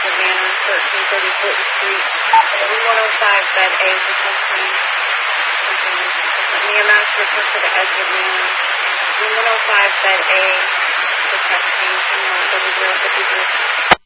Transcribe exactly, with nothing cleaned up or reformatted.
edge of Manor, thirteen thirty Fulton Street. Room one oh five, bed A, protecting. E M S report to the edge of Manor. Room one oh five, bed A, protecting. Terminal thirty zero fifty-three.